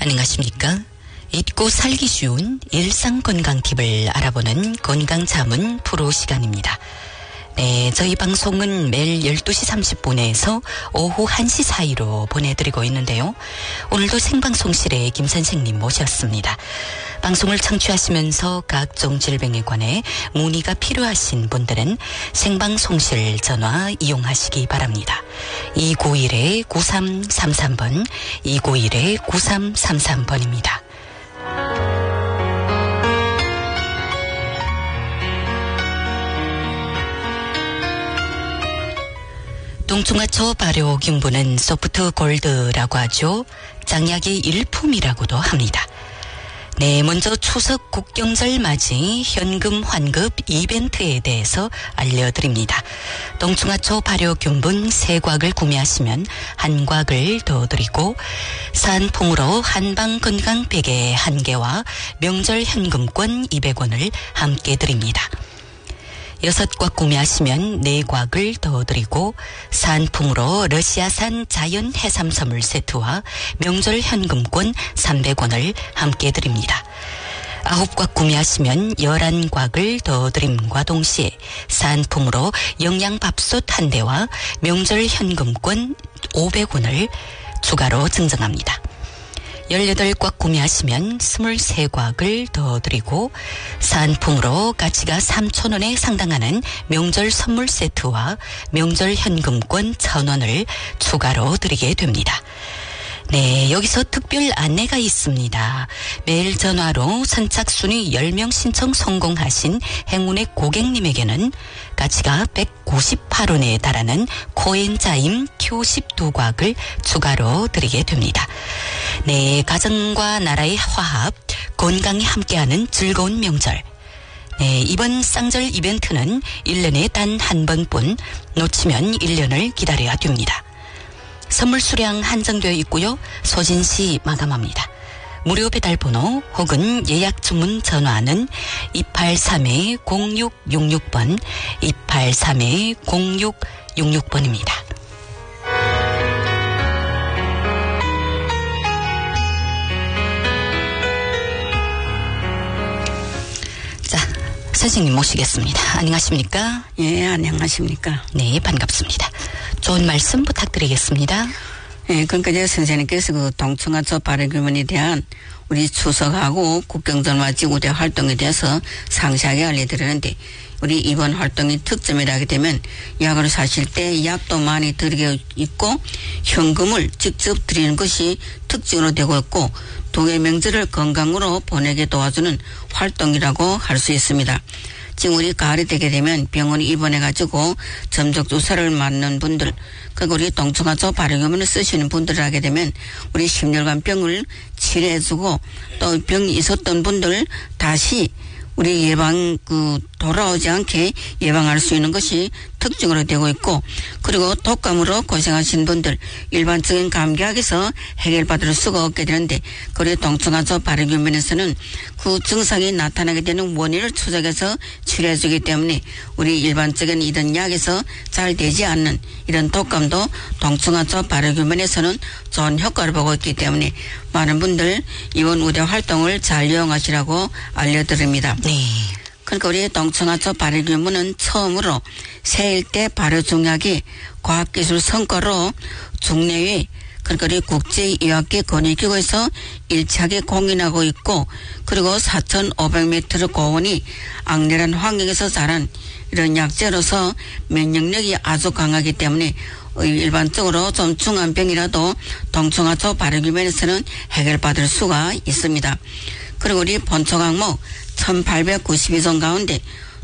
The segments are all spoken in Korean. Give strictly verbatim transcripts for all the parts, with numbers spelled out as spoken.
안녕하십니까? 잊고 살기 쉬운 일상건강 팁을 알아보는 건강자문 프로 시간입니다. 네, 저희 방송은 매일 열두 시 삼십 분에서 오후 한 시 사이로 보내드리고 있는데요. 오늘도 생방송실에 김 선생님 모셨습니다. 방송을 청취하시면서 각종 질병에 관해 문의가 필요하신 분들은 생방송실 전화 이용하시기 바랍니다. 이구일 구삼삼삼 번, 이구일 구삼삼삼 번입니다. 동충하초 발효균분은 소프트 골드라고 하죠. 장약의 일품이라고도 합니다. 네, 먼저 추석 국경절 맞이 현금 환급 이벤트에 대해서 알려드립니다. 동충하초 발효균분 세 곽을 구매하시면 한 곽을 더 드리고 사은품으로 한방건강 베개 한 개와 명절 현금권 이백 원을 함께 드립니다. 여섯 곽 구매하시면 네 곽을 더 드리고 사은품으로 러시아산 자연 해삼 선물 세트와 명절 현금권 삼백 원을 함께 드립니다. 아홉 곽 구매하시면 열한 곽을 더 드림과 동시에 사은품으로 영양밥솥 한 대와 명절 현금권 오백 원을 추가로 증정합니다. 열여덟 곽 구매하시면 스물세 곽을 더 드리고 사은품으로 가치가 삼천 원에 상당하는 명절 선물 세트와 명절 현금권 천 원을 추가로 드리게 됩니다. 네, 여기서 특별 안내가 있습니다. 매일 전화로 선착순위 열 명 신청 성공하신 행운의 고객님에게는 가치가 백구십팔 원에 달하는 코엔자임 큐 십이 곽을 추가로 드리게 됩니다. 네, 가정과 나라의 화합, 건강이 함께하는 즐거운 명절. 네, 이번 쌍절 이벤트는 일 년에 단 한 번뿐, 놓치면 일 년을 기다려야 됩니다. 선물 수량 한정되어 있고요. 소진 시 마감합니다. 무료 배달 번호 혹은 예약 주문 전화는 이팔삼 공육육육 번, 이팔삼 공육육육 번입니다. 자, 선생님 모시겠습니다. 안녕하십니까? 예, 안녕하십니까? 네, 반갑습니다. 좋은 말씀 부탁드리겠습니다. 예, 그러니까 이제 선생님께서 그 동충하초 발효균분에 대한 우리 추석하고 국경절 맞이 우대 활동에 대해서 상세하게 알려드리는데, 우리 이번 활동의 특점이라 하게 되면 약을 사실 때 약도 많이 들게 있고 현금을 직접 드리는 것이 특징으로 되고 있고 두 개 명절을 건강으로 보내게 도와주는 활동이라고 할 수 있습니다. 지금 우리 가을이 되게 되면 병원에 입원해가지고 점적 주사를 맞는 분들, 그리고 우리 동충하초 발효균분을 쓰시는 분들을 하게 되면 우리 십 년간 병을 치료해주고 또 병이 있었던 분들 다시 우리 예방 그 돌아오지 않게 예방할 수 있는 것이 특징으로 되고 있고, 그리고 독감으로 고생하신 분들 일반적인 감기약에서 해결받을 수가 없게 되는데 그리고 동충하초 발효균분에서는 그 증상이 나타나게 되는 원인을 추적해서 치료해주기 때문에 우리 일반적인 이런 약에서 잘 되지 않는 이런 독감도 동충하초 발효균분에서는 좋은 효과를 보고 있기 때문에 많은 분들 이번 우대 활동을 잘 이용하시라고 알려드립니다. 네. 그러니까 우리 동충하초 발효균분은 처음으로 세일대 발효종약이 과학기술 성과로 국내외, 그러니까 우리 국제의학계 권위기구에서 일차게 공인하고 있고, 그리고 사천오백 미터 고온이 악랄한 환경에서 자란 이런 약재로서 면역력이 아주 강하기 때문에 일반적으로 좀 중한 병이라도 동충하초 발효균분에서는 해결받을 수가 있습니다. 그리고 우리 본초 항목 천팔백구십이 종 가운데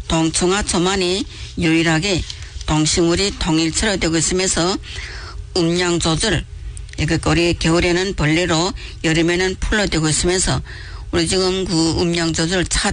동충하초만이 유일하게 동식물이 통일체로 되고 있으면서 음양 조절, 그러니까 우리 겨울에는 벌레로 여름에는 풀로 되고 있으면서 우리 지금 그 음양 조절 차